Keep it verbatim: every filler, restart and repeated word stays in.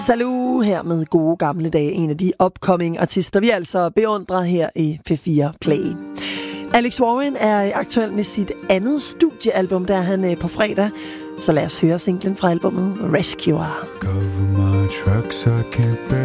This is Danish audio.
Salut her med gode gamle dage. En af de upcoming artister, vi altså beundrer her i P fire Play. Alex Warren er aktuel med sit andet studiealbum, der er han på fredag. Så lad os høre singlen fra albumet Rescuer.